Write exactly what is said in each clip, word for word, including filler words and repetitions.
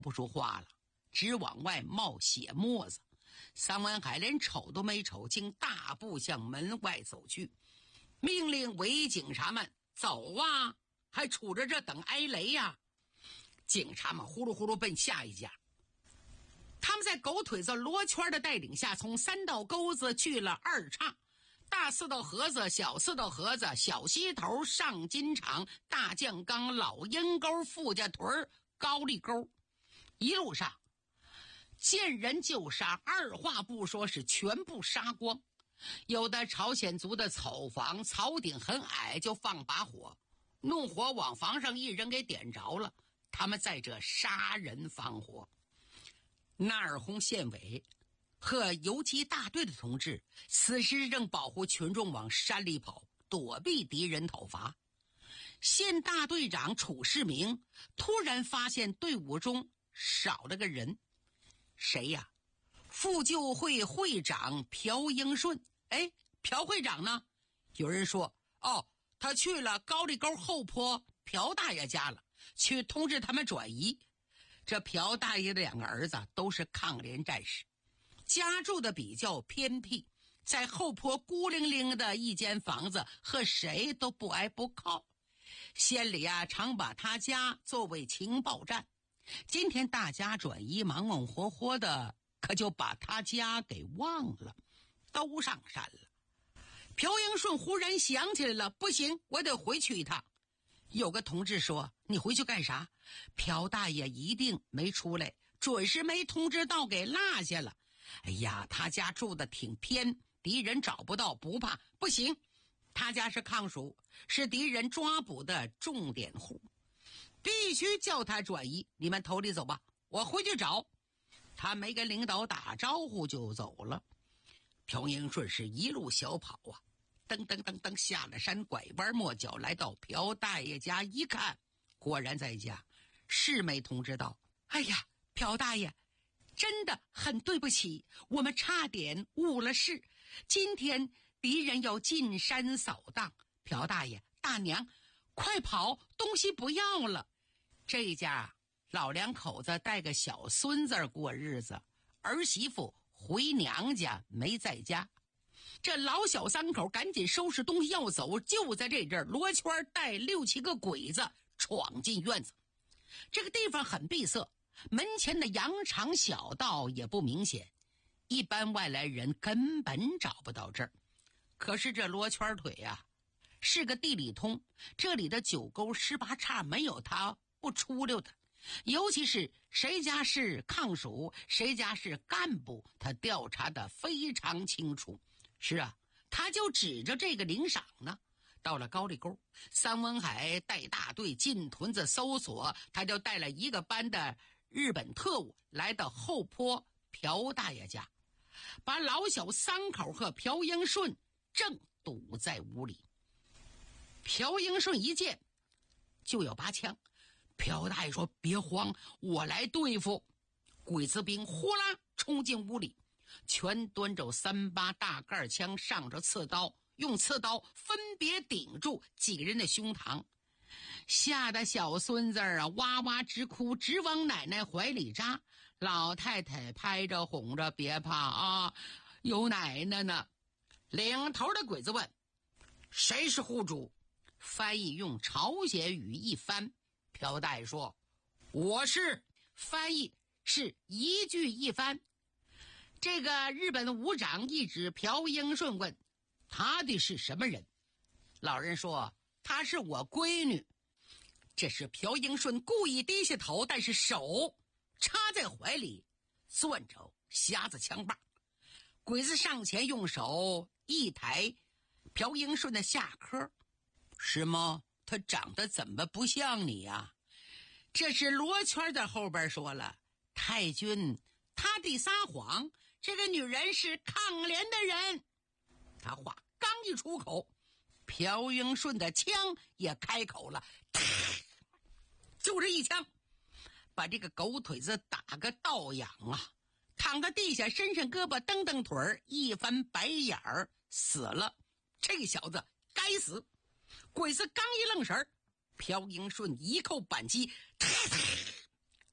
不出话了，只往外冒血沫子。桑文海连瞅都没瞅，竟大步向门外走去，命令伪警察们走啊，还杵着这等挨雷呀、啊！警察们呼噜呼噜奔下一家。他们在狗腿子罗圈的带领下，从三道沟子去了二岔，大四道河子、小四道河子、小溪头、上金场、大酱缸、老阴沟、富家屯、高丽沟。一路上见人就杀，二话不说是全部杀光。有的朝鲜族的草房草顶很矮，就放把火，弄火往房上一扔，给点着了。他们在这杀人放火。纳尔洪县委和游击大队的同志此时正保护群众往山里跑，躲避敌人讨伐。县大队长楚世明突然发现队伍中少了个人，谁呀？妇救会会长朴英顺。哎，朴会长呢？有人说，哦，他去了高丽沟后坡朴大爷家了，去通知他们转移。这朴大爷的两个儿子都是抗联战士，家住的比较偏僻，在后坡孤零零的一间房子，和谁都不挨不靠。县里啊，常把他家作为情报站。今天大家转移忙忙活活的，可就把他家给忘了，都上山了。朴英顺忽然想起来了，不行，我得回去一趟。有个同志说，你回去干啥？朴大爷一定没出来，准是没通知到给落下了。哎呀，他家住的挺偏，敌人找不到不怕。不行，他家是抗属，是敌人抓捕的重点户，必须叫他转移。你们头里走吧，我回去找。他没跟领导打招呼就走了。朴英顺是一路小跑啊，噔噔噔噔下了山，拐弯抹角来到朴大爷家一看，果然在家，是没通知到。哎呀，朴大爷，真的很对不起，我们差点误了事。今天敌人要进山扫荡，朴大爷大娘快跑，东西不要了。这家老两口子带个小孙子过日子，儿媳妇回娘家没在家。这老小三口赶紧收拾东西要走，就在这阵罗圈带六七个鬼子闯进院子。这个地方很闭塞，门前的羊肠小道也不明显，一般外来人根本找不到这儿。可是这罗圈腿啊是个地理通，这里的九沟十八岔没有他不出溜的，尤其是谁家是抗属，谁家是干部，他调查的非常清楚。是啊，他就指着这个领赏呢。到了高丽沟，桑文海带大队进屯子搜索，他就带了一个班的日本特务来到后坡朴大爷家，把老小三口和朴英顺正堵在屋里。朴英顺一见就要拔枪，朴大爷说，别慌，我来对付。鬼子兵呼啦冲进屋里，全端着三八大盖枪，上着刺刀，用刺刀分别顶住几个人的胸膛，吓得小孙子啊哇哇直哭，直往奶奶怀里扎。老太太拍着哄着，别怕啊，有奶奶呢。领头的鬼子问，谁是户主？翻译用朝鲜语一翻，朴大爷说，我是。翻译是一句一翻。这个日本武长一指朴英顺问，他的是什么人？老人说，她是我闺女。这是朴英顺故意低下头，但是手插在怀里攥着匣子枪把。鬼子上前用手一抬朴英顺的下颏，是吗？他长得怎么不像你呀？这是罗圈在后边说了，太君他的撒谎，这个女人是抗联的人。他话刚一出口，朴英顺的枪也开口了，就这一枪把这个狗腿子打个倒仰啊，躺在地下，伸伸胳膊蹬蹬腿儿，一翻白眼儿死了。这小子该死。鬼子刚一愣神儿，朴英顺一扣扳机，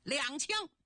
两枪